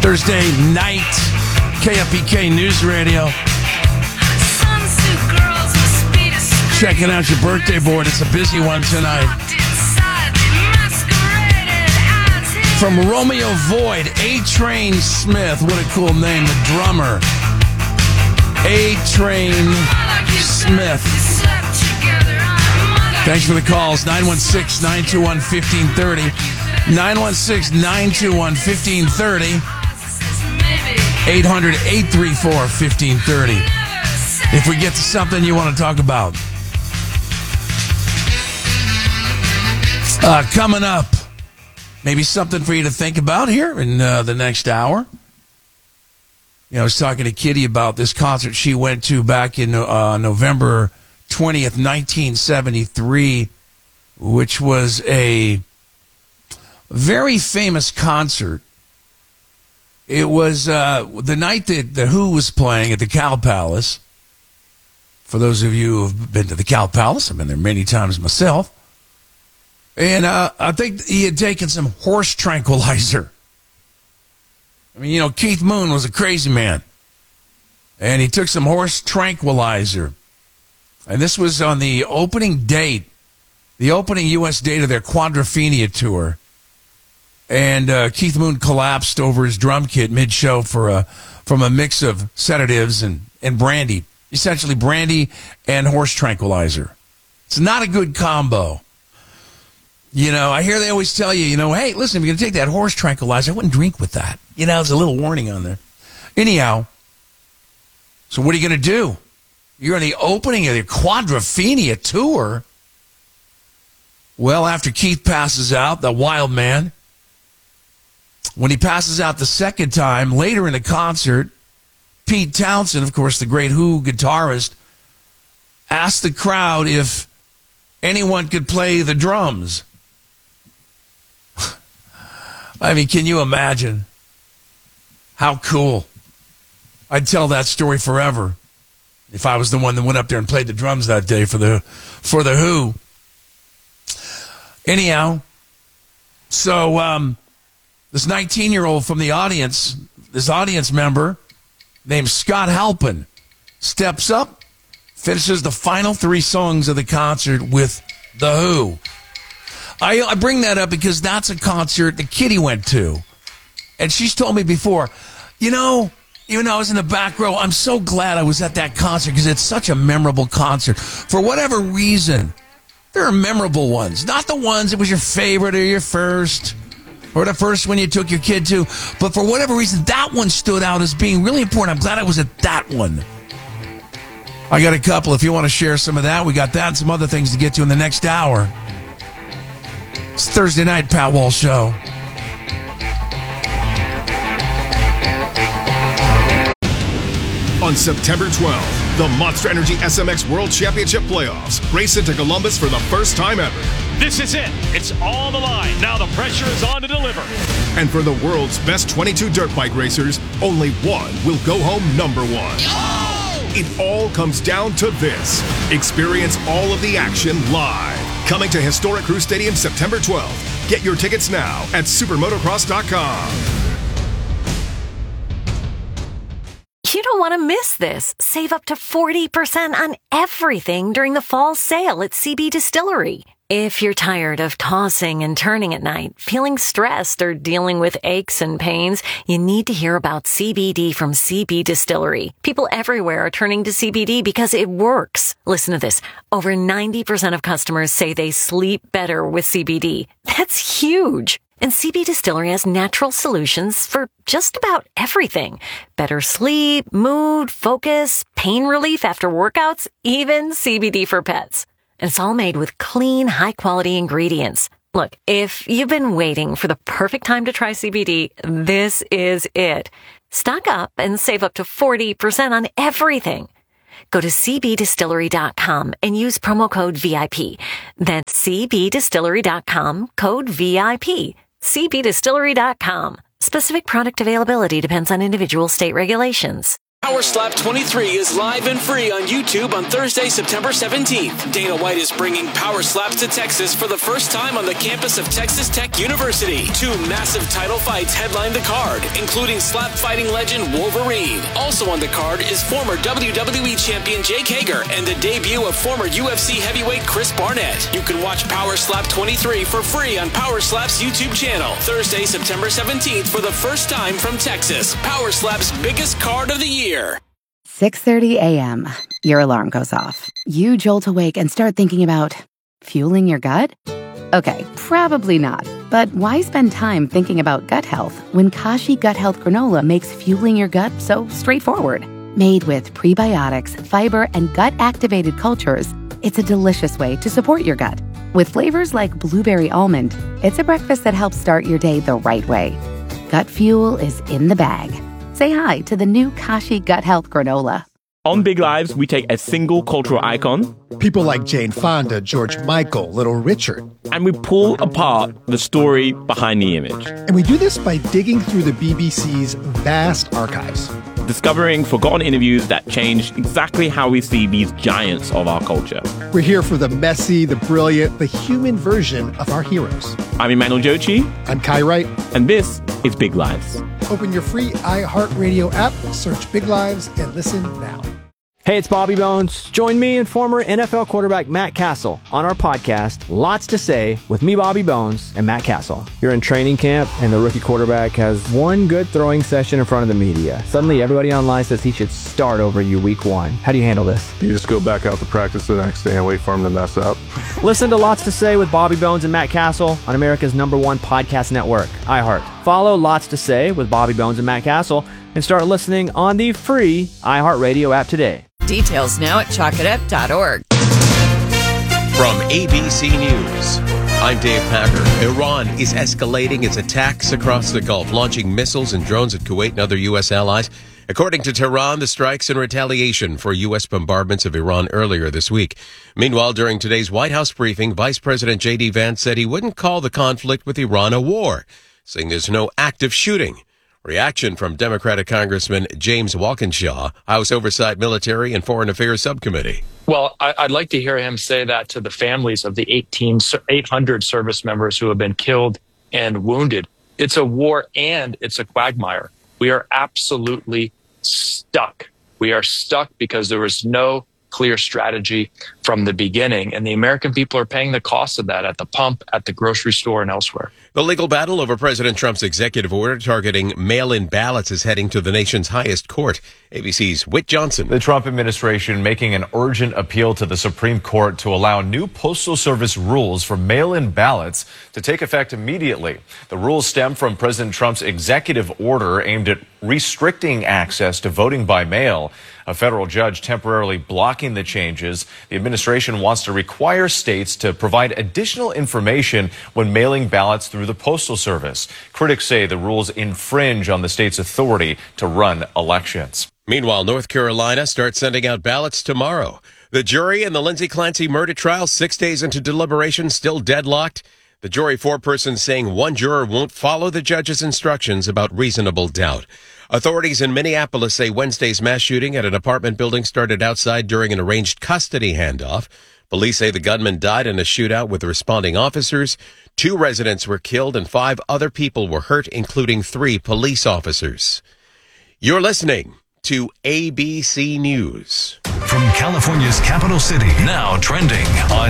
Thursday night, KFBK News Radio. Checking out your birthday board. It's a busy one tonight. From Romeo Void, A-Train Smith. What a cool name, the drummer. A-Train Smith. Thanks for the calls. 916-921-1530. 916-921-1530. 800-834-1530. If we get to something you want to talk about. Coming up, maybe something for you to think about here in the next hour. I was talking to Kitty about this concert she went to back in November 20th, 1973, which was a very famous concert. It was the night that The Who was playing at the Cow Palace. For those of you who have been to the Cow Palace, I've been there many times myself. And I think he had taken some horse tranquilizer. I mean, Keith Moon was a crazy man. And he took some horse tranquilizer. And this was on the opening date, the opening U.S. date of their Quadrophenia tour. And Keith Moon collapsed over his drum kit mid-show from a mix of sedatives and brandy. Essentially brandy and horse tranquilizer. It's not a good combo. I hear they always tell you, hey, listen, if you're going to take that horse tranquilizer, I wouldn't drink with that. There's a little warning on there. Anyhow, so what are you going to do? You're on the opening of the Quadrophenia tour. Well, after Keith passes out, the wild man, when he passes out the second time, later in the concert, Pete Townsend, of course, the great Who guitarist, asked the crowd if anyone could play the drums. I mean, can you imagine? How cool. I'd tell that story forever if I was the one that went up there and played the drums that day for the Who. Anyhow, so this 19-year-old from the audience, this audience member named Scott Halpin, steps up, finishes the final 3 songs of the concert with The Who. I bring that up because that's a concert that Kitty went to. And she's told me before, even though I was in the back row, I'm so glad I was at that concert because it's such a memorable concert. For whatever reason, there are memorable ones. Not the ones that was your favorite or your first, or the first one you took your kid to. But for whatever reason, that one stood out as being really important. I'm glad I was at that one. I got a couple. If you want to share some of that, we got that and some other things to get to in the next hour. It's Thursday night, Pat Walsh Show. On September 12th, the Monster Energy SMX World Championship Playoffs race into Columbus for the first time ever. This is it. It's all on the line. Now the pressure is on to deliver. And for the world's best 22 dirt bike racers, only one will go home number one. Oh! It all comes down to this. Experience all of the action live. Coming to Historic Crew Stadium September 12th. Get your tickets now at supermotocross.com. You don't want to miss this. Save up to 40% on everything during the fall sale at CB Distillery. If you're tired of tossing and turning at night, feeling stressed, or dealing with aches and pains, you need to hear about CBD from CB Distillery. People everywhere are turning to CBD because it works. Listen to this. Over 90% of customers say they sleep better with CBD. That's huge. And CB Distillery has natural solutions for just about everything. Better sleep, mood, focus, pain relief after workouts, even CBD for pets. And it's all made with clean, high-quality ingredients. Look, if you've been waiting for the perfect time to try CBD, this is it. Stock up and save up to 40% on everything. Go to cbdistillery.com and use promo code VIP. That's cbdistillery.com, code VIP. cbdistillery.com. Specific product availability depends on individual state regulations. Power Slap 23 is live and free on YouTube on Thursday, September 17th. Dana White is bringing Power Slaps to Texas for the first time on the campus of Texas Tech University. 2 massive title fights headline the card, including slap fighting legend Wolverine. Also on the card is former WWE champion Jake Hager and the debut of former UFC heavyweight Chris Barnett. You can watch Power Slap 23 for free on Power Slap's YouTube channel. Thursday, September 17th for the first time from Texas. Power Slap's biggest card of the year. 6:30 a.m. Your alarm goes off. You jolt awake and start thinking about fueling your gut? Okay, probably not. But why spend time thinking about gut health when Kashi Gut Health Granola makes fueling your gut so straightforward? Made with prebiotics, fiber, and gut-activated cultures, it's a delicious way to support your gut. With flavors like blueberry almond, it's a breakfast that helps start your day the right way. Gut fuel is in the bag. Say hi to the new Kashi Gut Health Granola. On Big Lives, we take a single cultural icon, people like Jane Fonda, George Michael, Little Richard, and we pull apart the story behind the image. And we do this by digging through the BBC's vast archives, discovering forgotten interviews that change exactly how we see these giants of our culture. We're here for the messy, the brilliant, the human version of our heroes. I'm Emmanuel Jochi. I'm Kai Wright. And this is Big Lives. Open your free iHeartRadio app, search Big Lives, and listen now. Hey, it's Bobby Bones. Join me and former NFL quarterback Matt Castle on our podcast, Lots to Say, with me, Bobby Bones, and Matt Castle. You're in training camp, and the rookie quarterback has one good throwing session in front of the media. Suddenly, everybody online says he should start over you week 1. How do you handle this? You just go back out to practice the next day and wait for him to mess up. Listen to Lots to Say with Bobby Bones and Matt Castle on America's #1 podcast network, iHeart. Follow Lots to Say with Bobby Bones and Matt Castle and start listening on the free iHeartRadio app today. Details now at chalkitup.org. From ABC News, I'm Dave Packer. Iran is escalating its attacks across the Gulf, launching missiles and drones at Kuwait and other U.S. allies. According to Tehran, the strikes in retaliation for U.S. bombardments of Iran earlier this week. Meanwhile, during today's White House briefing, Vice President J.D. Vance said he wouldn't call the conflict with Iran a war, saying there's no active shooting. Reaction from Democratic Congressman James Walkinshaw, House Oversight, Military, and Foreign Affairs Subcommittee. Well, I'd like to hear him say that to the families of the 800 service members who have been killed and wounded. It's a war and it's a quagmire. We are absolutely stuck. We are stuck because there was no clear strategy from the beginning, and the American people are paying the cost of that at the pump, at the grocery store, and elsewhere. The legal battle over President Trump's executive order targeting mail-in ballots is heading to the nation's highest court. ABC's Whit Johnson. The Trump administration making an urgent appeal to the Supreme Court to allow new Postal Service rules for mail-in ballots to take effect immediately. The rules stem from President Trump's executive order aimed at restricting access to voting by mail. A federal judge temporarily blocking the changes. The administration wants to require states to provide additional information when mailing ballots through the Postal Service. Critics say the rules infringe on the state's authority to run elections. Meanwhile, North Carolina starts sending out ballots tomorrow. The jury in the Lindsay Clancy murder trial, 6 days into deliberation, still deadlocked. The jury, 4 persons, saying one juror won't follow the judge's instructions about reasonable doubt. Authorities in Minneapolis say Wednesday's mass shooting at an apartment building started outside during an arranged custody handoff. Police say the gunman died in a shootout with responding officers. 2 residents were killed and 5 other people were hurt, including 3 police officers. You're listening to ABC News. From California's capital city, now trending on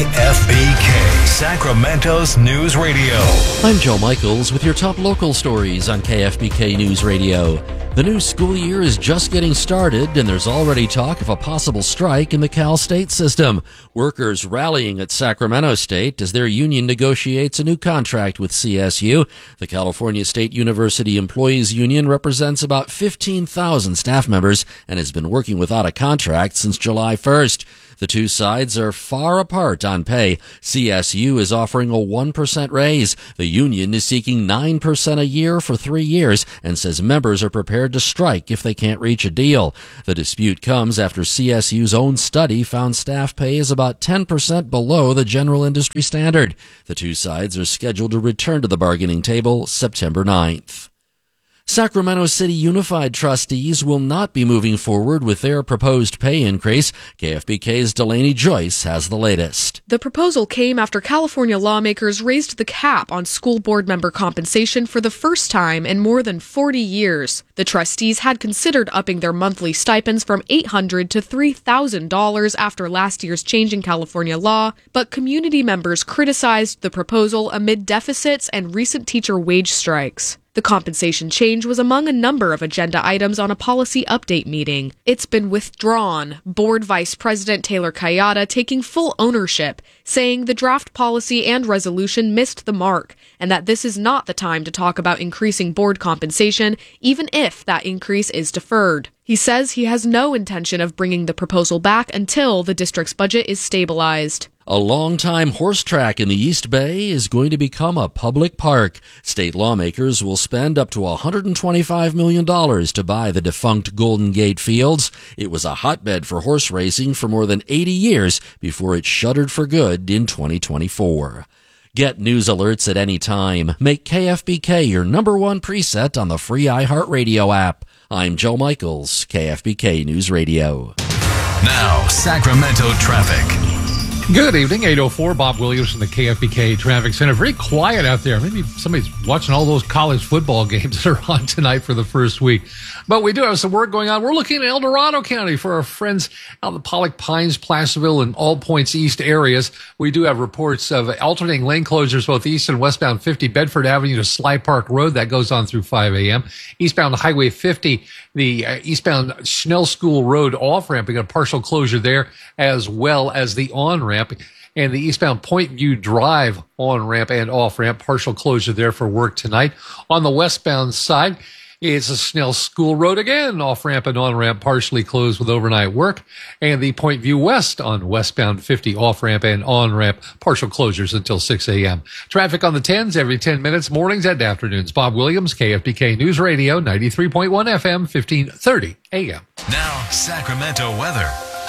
KFBK, Sacramento's News Radio. I'm Joe Michaels with your top local stories on KFBK News Radio. The new school year is just getting started, and there's already talk of a possible strike in the Cal State system. Workers rallying at Sacramento State as their union negotiates a new contract with CSU. The California State University Employees Union represents about 15,000 staff members and has been working without a contract since July 1st. The two sides are far apart on pay. CSU is offering a 1% raise. The union is seeking 9% a year for 3 years and says members are prepared to strike if they can't reach a deal. The dispute comes after CSU's own study found staff pay is about 10% below the general industry standard. The two sides are scheduled to return to the bargaining table September 9th. Sacramento City Unified trustees will not be moving forward with their proposed pay increase. KFBK's Delaney Joyce has the latest. The proposal came after California lawmakers raised the cap on school board member compensation for the first time in more than 40 years. The trustees had considered upping their monthly stipends from $800 to $3,000 after last year's change in California law, but community members criticized the proposal amid deficits and recent teacher wage strikes. The compensation change was among a number of agenda items on a policy update meeting. It's been withdrawn, Board Vice President Taylor Kayada taking full ownership, saying the draft policy and resolution missed the mark, and that this is not the time to talk about increasing board compensation, even if that increase is deferred. He says he has no intention of bringing the proposal back until the district's budget is stabilized. A longtime horse track in the East Bay is going to become a public park. State lawmakers will spend up to $125 million to buy the defunct Golden Gate Fields. It was a hotbed for horse racing for more than 80 years before it shuttered for good in 2024. Get news alerts at any time. Make KFBK your number one preset on the free iHeartRadio app. I'm Joe Michaels, KFBK News Radio. Now, Sacramento traffic. Good evening, 8:04. Bob Williams from the KFBK Traffic Center. Very quiet out there. Maybe somebody's watching all those college football games that are on tonight for the first week. But we do have some work going on. We're looking at El Dorado County for our friends out in the Pollock Pines, Placerville, and All Points East areas. We do have reports of alternating lane closures both east and westbound 50 Bedford Avenue to Sly Park Road. That goes on through 5 a.m. Eastbound Highway 50, the eastbound Schnell School Road off-ramp. We got a partial closure there, as well as the on-ramp. And the eastbound Point View Drive on-ramp and off-ramp, partial closure there for work tonight. On the westbound side, it's a Schnell School Road again, off-ramp and on-ramp partially closed with overnight work. And the Point View West on westbound 50, off-ramp and on-ramp, partial closures until 6 a.m. Traffic on the 10s every 10 minutes, mornings and afternoons. Bob Williams, KFBK News Radio, 93.1 FM, 1530 a.m. Now, Sacramento weather.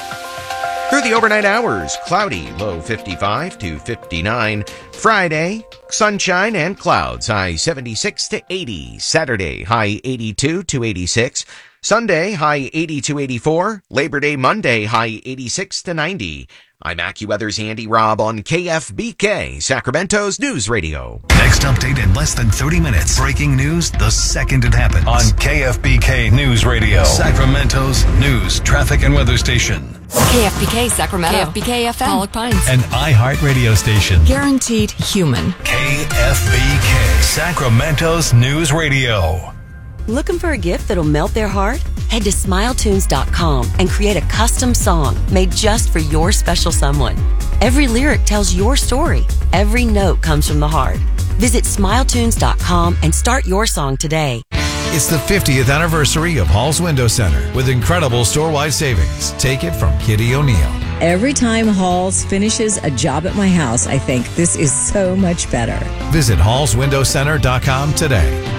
Through the overnight hours, cloudy, low 55 to 59. Friday, sunshine and clouds, high 76 to 80. Saturday, high 82 to 86. Sunday, high 80 to 84. Labor Day Monday, high 86 to 90. I'm AccuWeather's Andy Robb on KFBK, Sacramento's News Radio. Next update in less than 30 minutes. Breaking news the second it happens. On KFBK News Radio, Sacramento's news, traffic, and weather station. KFBK Sacramento. KFBK FM. Pollock Pines. An iHeart radio station. Guaranteed human. KFBK, Sacramento's News Radio. Looking for a gift that'll melt their heart? Head to SmileTunes.com and create a custom song made just for your special someone. Every lyric tells your story. Every note comes from the heart. Visit SmileTunes.com and start your song today. It's the 50th anniversary of Hall's Window Center with incredible store-wide savings. Take it from Kitty O'Neill. Every time Hall's finishes a job at my house, I think this is so much better. Visit hallswindowcenter.com today.